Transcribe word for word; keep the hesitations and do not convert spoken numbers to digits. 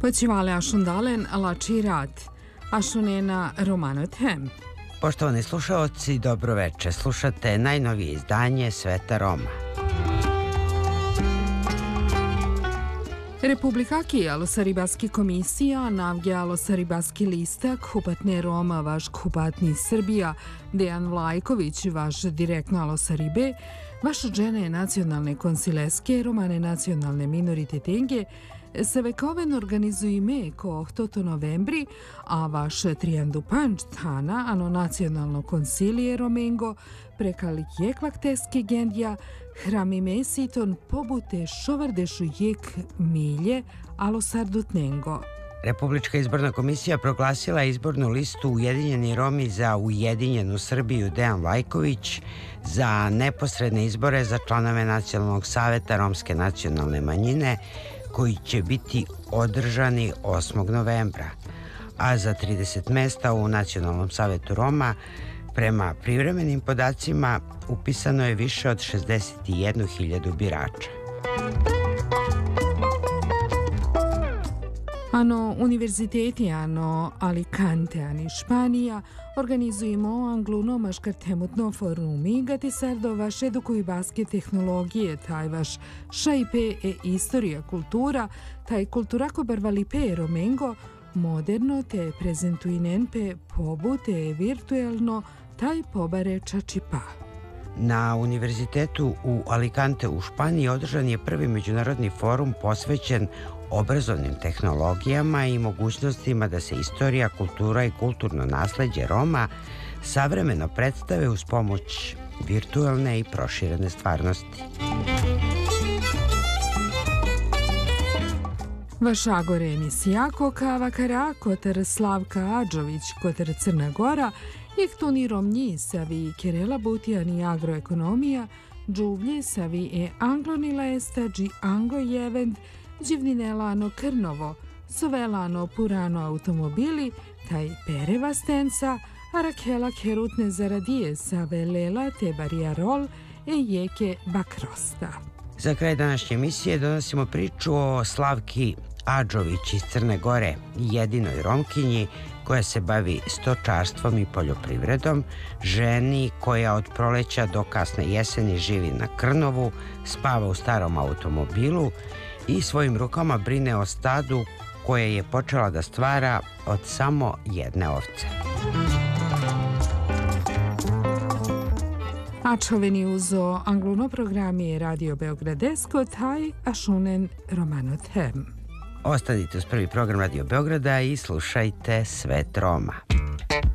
Počivale ašundalen lačirat, ašunena romanothem. Poštovani slušaoci, dobroveče. Slušate najnovije izdanje Sveta Roma. Republikaki alosaribaski komisija navge alosaribaski listak hupatne Roma vaš hupatni Srbija Dejan Vlajković vaš direktno alosaribe vaš žene nacionalne konsileske romane nacionalne minoritetenge se vekoven organizujime ko ohtoto novembri, a vaš trijandu panč tana ano nacionalno konsilije romengo prekalik jekvakteske gendja hrami mesiton pobute šovardešu jek milje alo sardutnengo. Republička izborna komisija proglasila je izbornu listu Ujedinjeni Romi za Ujedinjenu Srbiju Dejan Vlajković za neposredne izbore za članove Nacionalnog saveta romske nacionalne manjine koji će biti održani osmog novembra, a za trideset mesta u Nacionalnom savetu Roma prema privremenim podacima upisano je više od šezdeset jednu hiljadu birača. Ano univerziteti ano Alicante ani Španija organizujemo angluno maškartemutno forumi gati sardo vaš edukuju baske tehnologije taj vaš šajpe e istorija kultura taj kulturako barvalipe romengo moderno te prezentuinen pe pobute virtuelno taj pobare čačipa. Na univerzitetu u Alicante u Španiji održan je prvi međunarodni forum posvećen obrazovnim tehnologijama i mogućnostima da se istorija, kultura i kulturno nasleđe Roma savremeno predstave uz pomoć virtualne i proširene stvarnosti. Vašagore emisija Kokava Kara, Kotar Slavka Adžović, Kotar Crna Gora, Jektuni Romnji, Savi Kerela Butijani agroekonomija, Džuvlje, Savi e Anglonila Esta, Dži Anglo Jevend, Đivninelano Krnovo, Sovelano Purano automobili, taj Pereva Stenca, Arakela Kerutne Zaradije, Savelela te Barijarol, e Jeke Bakrosta. Za kraj današnje emisije donosimo priču o Slavki Adžović iz Crne Gore, jedinoj Romkinji koja se bavi stočarstvom i poljoprivredom, ženi koja od proleća do kasne jeseni živi na Krnovu, spava u starom automobilu i svojim rukama brine o stadu koje je počela da stvara od samo jedne ovce. Ačoveni uzo angluno programi Radio Beogradesko taj ašunen romanothem. Ostanite uz prvi program Radio Beograda i slušajte Svet Roma.